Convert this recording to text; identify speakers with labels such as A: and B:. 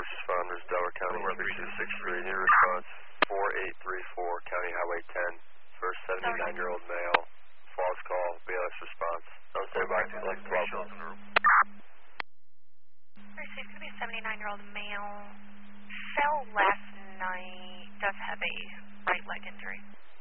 A: first responders, Delaware County 3263. New response 4834, County Highway 10. First 79-year-old male. False call, BLS response. Don't say by, like 12.
B: Received to be a 79-year-old male. Fell last night. Does have a right leg injury.